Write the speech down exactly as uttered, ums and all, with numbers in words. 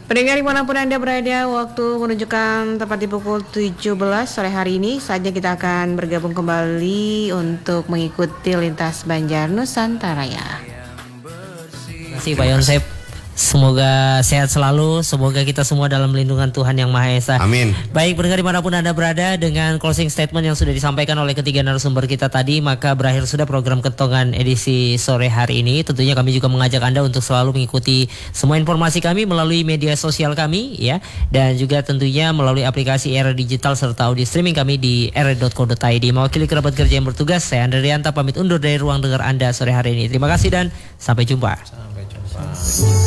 Pendengar dimanapun Anda berada, waktu menunjukkan tepat di pukul tujuh belas sore hari ini. Saatnya kita akan bergabung kembali untuk mengikuti lintas Banjar Nusantara ya. Terima kasih Pak Yonsep. Semoga sehat selalu, semoga kita semua dalam lindungan Tuhan Yang Maha Esa. Amin. Baik, pendengar dimanapun Anda berada, dengan closing statement yang sudah disampaikan oleh ketiga narasumber kita tadi, maka berakhir sudah program Kentongan edisi sore hari ini. Tentunya kami juga mengajak Anda untuk selalu mengikuti semua informasi kami melalui media sosial kami ya, dan juga tentunya melalui aplikasi Era Digital serta audio streaming kami di era dot co dot i d. Mewakili kerabat kerja yang bertugas, saya Andre Rianta pamit undur dari ruang dengar Anda sore hari ini. Terima kasih dan sampai jumpa. Sampai jumpa.